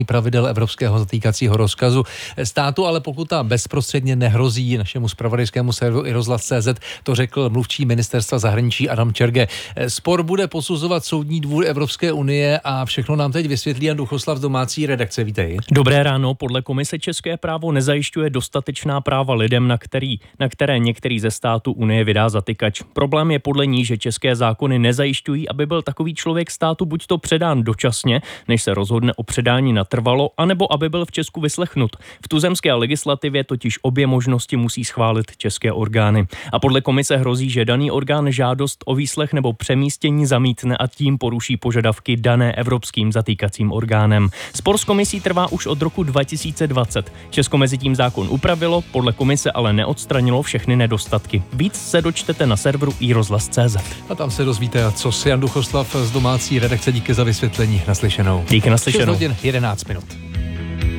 pravidel evropského zatýkacího rozkazu. Státu ale pokuta bezprostředně nehrozí. Našemu zpravodajskému serveru iRozhlas.cz to řekl mluvčí ministerstva zahraničí Adam Čerge. Spor bude posuzovat Soudní dvůr Evropské unie a všechno nám teď vysvětlí Jan Duchoslav z domácí redakce. Vítej. Dobré ráno. Podle komise české právo nezajišťuje dostatečná práva lidem, na které některý ze států unie vydá zatykač. Problém je podle ní, že české zákony nezajišťují, aby byl takový člověk státu buď to předán dočasně, než se rozhodne o předání natrvalo, anebo aby byl v Česku vyslechnut. V tuzemské legislativě totiž obě možnosti musí schválit české orgány. A podle komise hrozí, že daný orgán žádost o výslech nebo přemístění zamítne a tím poruší požadavky dané evropským zatýkacím orgánem. Spor s komisí trvá už od roku 2020. Česko mezitím zákon upravilo, podle komise ale neodstranilo všechny nedostatky. Víc se dočtete na serveru iRozhlas.cz. A tam se dozvíte, co si Jan Duchoslav z domácí redakce. Díky za vysvětlení. Naslyšenou. Díky, naslyšenou. 6 hodin 11 minut.